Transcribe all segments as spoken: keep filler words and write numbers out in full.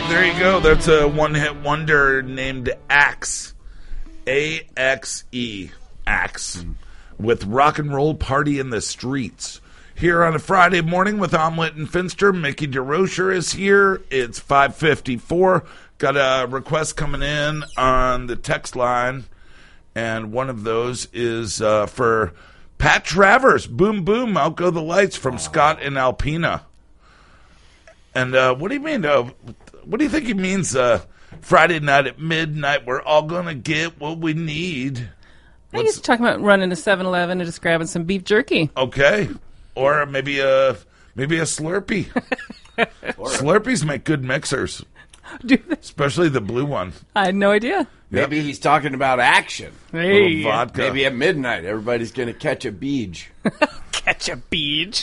there you go. That's a one-hit wonder named Axe. A X E. Axe. Mm. With Rock and Roll Party in the Streets. Here on a Friday morning with Omelet and Finster, Mickey DeRocher is here. It's five fifty-four. Got a request coming in on the text line, and one of those is uh, for Pat Travers. Boom, boom, out go the lights from Scott and Alpena. And uh, what do you mean? Uh, what do you think he means? Uh, Friday night at midnight, we're all going to get what we need. I think he's talking about running to seven eleven and just grabbing some beef jerky. Okay. Or maybe a maybe a Slurpee. Slurpees make good mixers. Do they? Especially the blue one. I had no idea. Maybe yep. he's talking about action. Hey. Vodka. Maybe at midnight, everybody's going to catch a beach. Catch a beach.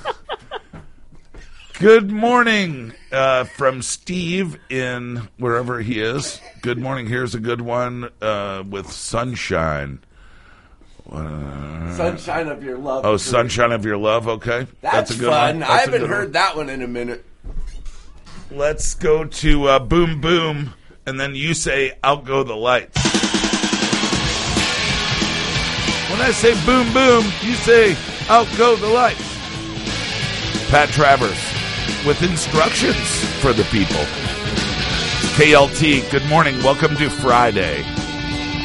Good morning uh, from Steve in wherever he is. Good morning. Here's a good one uh, with Sunshine. Uh, Sunshine of Your Love. Oh, Sunshine of Your Love. Okay. That's, That's a good fun. one. I haven't heard one. that one in a minute. Let's go to uh, Boom Boom, and then you say, out go the lights. When I say boom boom, you say, out go the lights. Pat Travers with instructions for the people. K L T, good morning. Welcome to Friday.